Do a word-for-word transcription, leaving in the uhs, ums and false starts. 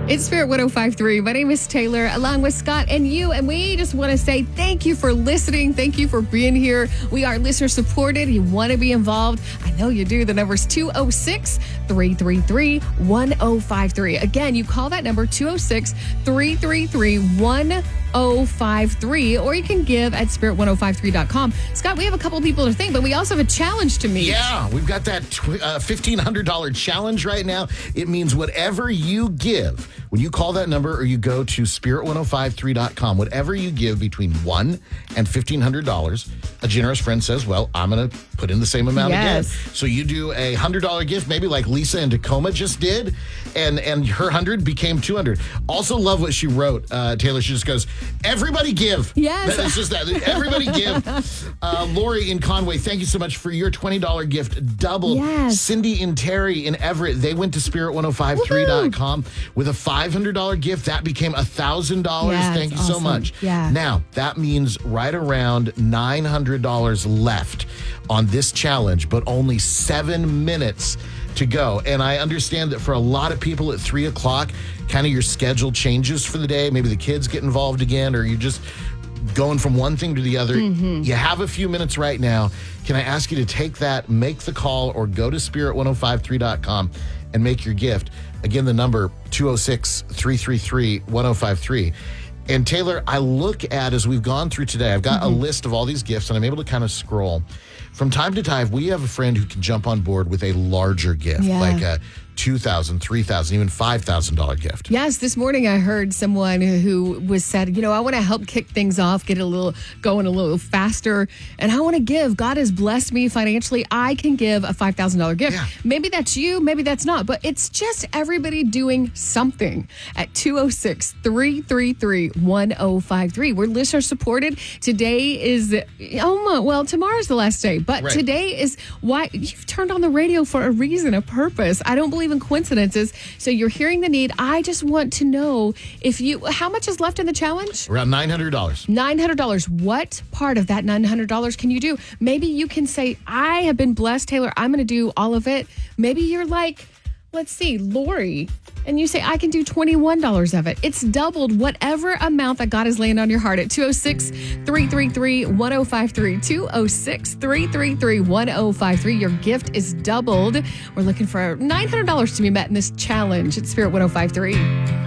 It's Spirit one oh five point three. My name is Taylor, along with Scott and you, and we just want to say thank you for listening. Thank you for being here. We are listener supported. You want to be involved? I know you do. The number is two oh six, three three three, one oh five three. Again, you call that number two oh six, three three three, one oh five three, or you can give at spirit one oh five three dot com. Scott, we have a couple people to thank, but we also have a challenge to meet. Yeah, we've got that tw- uh, fifteen hundred dollars challenge right now. It means whatever you give, when you call that number or you go to spirit one oh five three dot com, whatever you give between one and fifteen hundred dollars, a generous friend says, well, I'm going to put in the same amount Yes. again. So you do a one hundred dollars gift, maybe like Lisa in Tacoma just did, and, and her one hundred became two hundred. Also love what she wrote, uh, Taylor. She just goes, everybody give. Yes. It's just that. Everybody give. Uh, Lori in Conway, thank you so much for your twenty dollars gift. Double. Yes. Cindy and Terry in Everett, they went to spirit one oh five three dot com with a five hundred dollars gift. That became one thousand dollars. Yeah, thank you it's so awesome. much. Yeah. Now, that means right around nine hundred dollars left on this challenge, but only seven minutes to go. And I understand that for a lot of people at three o'clock, kind of your schedule changes for the day. Maybe the kids get involved again, or you're just going from one thing to the other. Mm-hmm. You have a few minutes right now. Can I ask you to take that, make the call, or go to spirit one oh five three dot com and make your gift? Again, the number two oh six, three three three, one oh five three. And Taylor, I look at, as we've gone through today, I've got mm-hmm. a list of all these gifts, and I'm able to kind of scroll. From time to time, we have a friend who can jump on board with a larger gift, Yeah. like a two thousand dollars, three thousand dollars, even five thousand dollars gift. Yes, this morning I heard someone who was said, you know, I want to help kick things off, get it a little going a little faster, and I want to give. God has blessed me financially. I can give a five thousand dollars gift. Yeah. Maybe that's you, maybe that's not, but it's just everybody doing something at two oh six, three three three, one oh five three. We're listener supported. Today is, oh my, well, tomorrow's the last day, but Right. today is why you've turned on the radio for a reason, a purpose. I don't believe in coincidences. So you're hearing the need. I just want to know if you, how much is left in the challenge? Around nine hundred dollars. nine hundred dollars. What part of that nine hundred dollars can you do? Maybe you can say, I have been blessed, Taylor. I'm going to do all of it. Maybe you're like, let's see, Lori, and you say, I can do twenty-one dollars of it. It's doubled whatever amount that God is laying on your heart at two oh six, three three three, one oh five three, two oh six, three three three, one oh five three. Your gift is doubled. We're looking for nine hundred dollars to be met in this challenge at Spirit one oh five three.